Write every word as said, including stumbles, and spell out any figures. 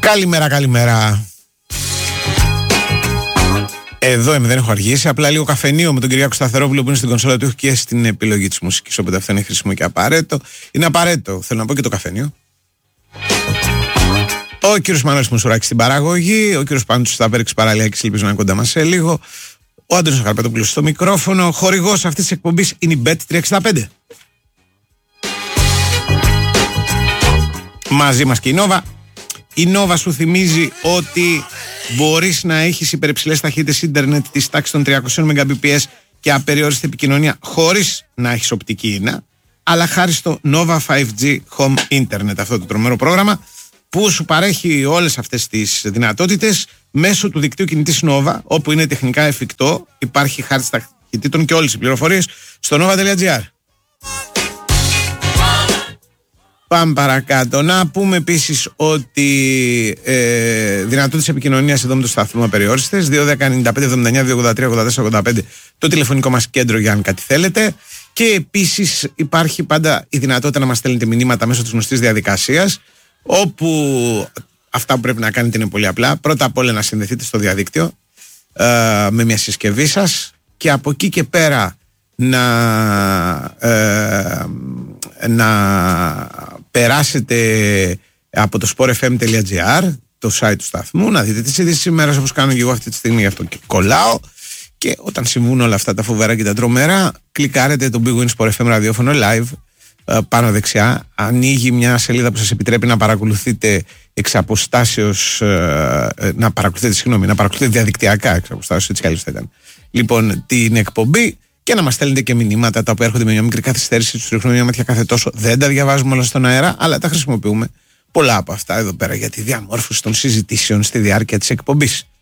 Καλημέρα, καλημέρα. Εδώ είμαι, δεν έχω αργήσει. Απλά λίγο καφενείο με τον Κυριάκο Σταθερόπουλο που είναι στην κονσόλα του και στην επιλογή της μουσικής. Οπότε αυτό είναι χρήσιμο και απαραίτητο. Είναι απαραίτητο, θέλω να πω, και το καφενείο. Ο κύριος Μανώλης Μουσουράκης στην παραγωγή. Ο κύριος Πάντους στα Πέριξ Παραλιακής, ελπίζω να είναι κοντά μας σε λίγο. Ο Άντρος Καρπετόπουλος στο μικρόφωνο. Χορηγός αυτής της εκπομπής είναι η μπετ τριακόσια εξήντα πέντε. Μαζί μας και η Nova. Η Nova σου θυμίζει ότι μπορείς να έχεις υπερυψηλές ταχύτητες ίντερνετ της τάξης των τριακόσια Mbps και απεριόριστη επικοινωνία χωρίς να έχεις οπτική ίνα, αλλά χάρη στο Nova φάιβ τζι Home Internet, αυτό το τρομερό πρόγραμμα που σου παρέχει όλες αυτές τις δυνατότητες μέσω του δικτύου κινητής Nova, όπου είναι τεχνικά εφικτό, υπάρχει χάρτης ταχυτήτων και όλες οι πληροφορίες στο nova τελεία gr. Πάμε παρακάτω. Να πούμε επίσης ότι ε, δυνατότητες επικοινωνίας εδώ με το σταθμό απεριόριστες. δύο δέκα ενενήντα πέντε εβδομήντα εννιά δύο ογδόντα τρία ογδόντα τέσσερα ογδόντα πέντε το τηλεφωνικό μας κέντρο για αν κάτι θέλετε. Και επίσης υπάρχει πάντα η δυνατότητα να μας στέλνετε μηνύματα μέσω της γνωστής διαδικασίας, όπου αυτά που πρέπει να κάνετε είναι πολύ απλά. Πρώτα απ' όλα να συνδεθείτε στο διαδίκτυο ε, με μια συσκευή σας και από εκεί και πέρα να, ε, να περάσετε από το sport f m τελεία gr, το site του σταθμού, να δείτε τις ειδήσεις ημέρας όπως κάνω και εγώ αυτή τη στιγμή, γι' αυτό και κολλάω, και όταν συμβούν όλα αυτά τα φοβερά και τα τρομερά, κλικάρετε το Big Win Sport εφ εμ ραδιόφωνο live πάνω δεξιά, ανοίγει μια σελίδα που σας επιτρέπει να παρακολουθείτε εξ αποστάσεως, να παρακολουθείτε, συγγνώμη, να παρακολουθείτε διαδικτυακά εξ αποστάσεως, έτσι κι αλλιώς θα ήταν, λοιπόν, την εκπομπή, και να μας στέλνετε και μηνύματα τα οποία έρχονται με μια μικρή καθυστέρηση, τους ρίχνουμε μια ματιά κάθε τόσο, δεν τα διαβάζουμε όλα στον αέρα, αλλά τα χρησιμοποιούμε πολλά από αυτά εδώ πέρα για τη διαμόρφωση των συζητήσεων στη διάρκεια της εκπομπής.